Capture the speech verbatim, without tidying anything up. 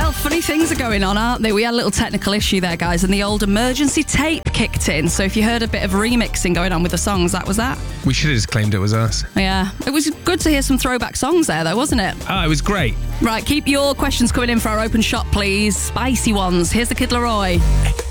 Well, funny things are going on, aren't they? We had a little technical issue there, guys, and the old emergency tape kicked in. So if you heard a bit of remixing going on with the songs, that was that. We should have just claimed it was us. Yeah. It was good to hear some throwback songs there, though, wasn't it? Oh, it was great. Right, keep your questions coming in for our open shot, please. Spicy ones. Here's the Kid Laroi.